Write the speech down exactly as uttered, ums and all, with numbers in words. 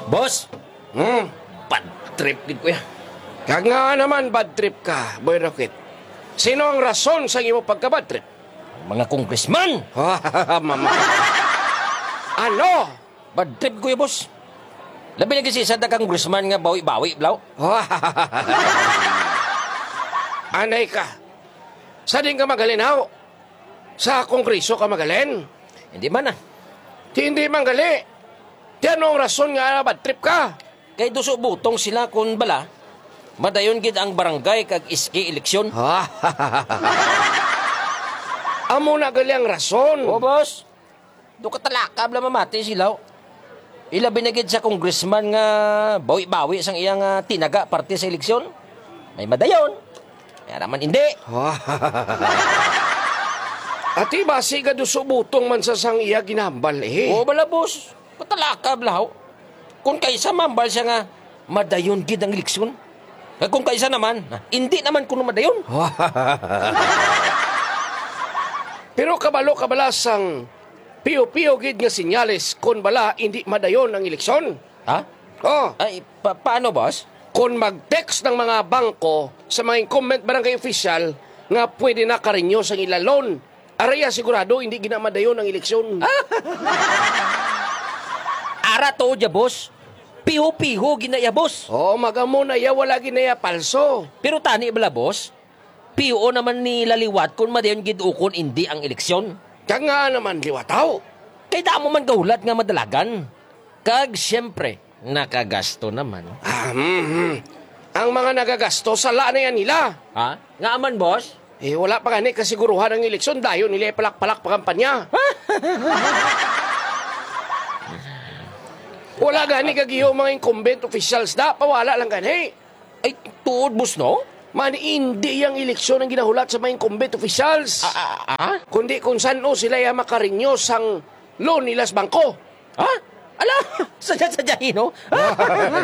Boss, Hmm? bad trip gid ko ya. Kag nga naman bad trip ka, Boy Rocket. Sino ang rason sa imo pagka-bad trip? Mga congressman, Mama. Ano? bad trip ko ya, boss. Labi lagi si isa kang congressman nga bawi-bawi, blaw. Anay ka. Sa din ka magalinaw? Sa kongreso ka magalin? Hindi man ah. Di hindi manggali. Di anong rason nga bad trip ka? Kay duso butong sila kun bala. Madayon gid ang barangay kag iski eleksyon. Amo na gali ang rason. O, boss. Do ka talakab la mamati sila. Ilabi na gid sa congressman nga bawi-bawi sang iyang ah, tinaga parte sa eleksyon. May madayon. Kaya naman hindi. Ati basi ka duso butong man sa sang iya ginambal eh. O bala, boss. Katalakab lahaw. Kung kaysa mambal siya nga, madayon gid ang eleksyon. Kaya kung kaysa naman, ah, hindi naman kuno madayon. Pero kabalo kabalasang piyo-piyo gid nga sinyales kun bala hindi madayon ang eleksyon. Ha? Oh, Ay, pa- paano, boss? kun mag-text ng mga bangko sa mga incumbent barangay official nga pwede na karinyo sa ilalon. Araya sigurado hindi ginamadayon ang eleksyon. Ara to, ja, boss. Piho-piho ginaya, boss. Oh, magamo na ya wala ginaya palso. Pero tani bala, boss. Piho naman ni laliwat kung madayon gid ukon hindi ang eleksyon. Kaya nga naman liwataw. Kay damo man gaulat nga madalagan. Kag siyempre, nakagasto naman. Ah, mm-hmm. Ang mga nagagasto sa na yan nila. Ha? Nga man, boss? Eh, wala pa gani kasiguruhan ng eleksyon dayon nila palak-palak pa kampanya. Wala gani kagiyo mga incumbent officials da, pawala lang gani. Ay, tuod, boss, no? Man, hindi yung eleksyon ang ginahulat sa mga incumbent officials. Ah, ah, ah? Kundi kung saan o sila yung makarinyos ang loan nila sa bangko. Ha? Ala, sadya-sadyahin, no?